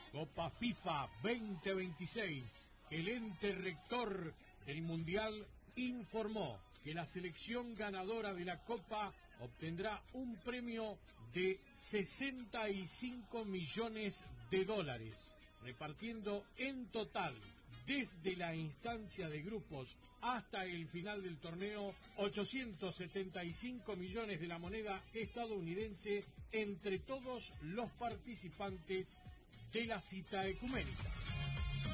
Copa FIFA 2026. El ente rector del Mundial informó que la selección ganadora de la Copa obtendrá un premio de $65 millones, repartiendo en total, desde la instancia de grupos hasta el final del torneo, 875 millones de la moneda estadounidense entre todos los participantes de la cita ecuménica.